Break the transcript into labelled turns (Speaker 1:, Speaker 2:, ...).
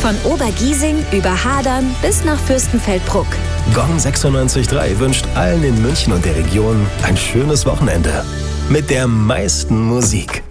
Speaker 1: Von Obergiesing über Hadern bis nach Fürstenfeldbruck.
Speaker 2: Gong 96.3 wünscht allen in München und der Region ein schönes Wochenende. Mit der meisten Musik.